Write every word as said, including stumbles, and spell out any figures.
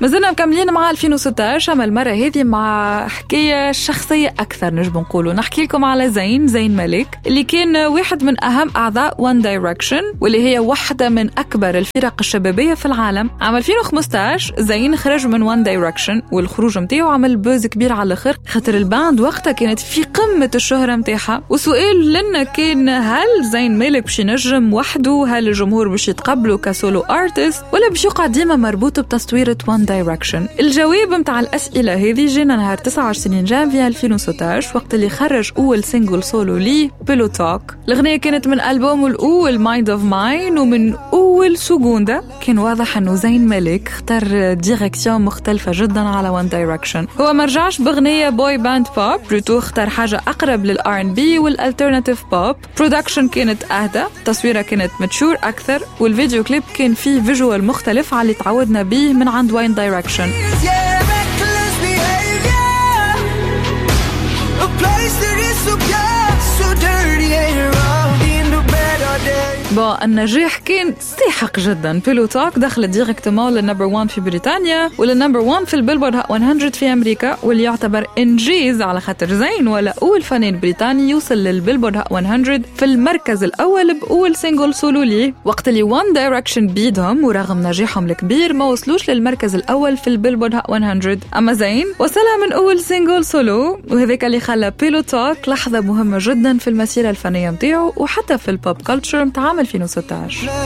مازلنا مكملين مع ألفين وستة عشر، أما المرة هذه مع حكاية شخصية أكثر نجم نقوله. نحكي لكم على زين زين مالك اللي كان واحد من أهم أعضاء One Direction، واللي هي واحدة من أكبر الفرق الشبابية في العالم. عام ألفين وخمسة عشر زين خرج من One Direction، والخروج متاعه عمل بوز كبير على الآخر، خاطر الباند وقتها كانت في قمة الشهرة متاعها. وسؤال لنا كان هل زين مالك باش ينجم وحده؟ هل الجمهور باش يتقبله كسولو ارتست ولا باش يقع ديما مربوط بتصويرة One Direction؟ الجواب متاع الأسئلة هذه جينا نهار تسعة وعشرين جانفي ألفين وستة عشر، وقت اللي خرج أول سينجل سولو ليه بيلو توك. الأغنية كانت من ألبومه الأول مايند اوف ماين، ومن أول سكوندة كان واضح أنه زين مالك اختار ديريكسيون مختلفة جدا على One Direction. هو مرجعش بأغنية بوي باند بوب، بلوتو اختار حاجة أقرب للآر ان بي والالترناتيف بوب. برودكشن كانت أهدى، تصويرها كانت متشور أكثر، والفيديو كليب كان فيه فيجوال مختلف على اللي تعودنا به من عند One Direction. با النجاح كان ساحق جدا. بيلو توك دخلت ديريكتومون للنمبر واحد في بريطانيا وللنمبر واحد في البيلبورد مية في أمريكا، واللي يعتبر إنجاز على خاطر زين ولا أول فنان بريطاني يوصل للبيلبورد مية في المركز الأول بأول سينجل سولو ليه، وقت اللي One Direction بيدهم ورغم نجاحهم الكبير ما وصلوش للمركز الأول في البيلبورد مية. أما زين وصلها من أول سينجل سولو، وهذاك اللي خلى بيلو توك لحظة مهمة جدا في المسيرة الفنية متاعه وحتى في البوب كلتشر متاع ألفين وستة عشر.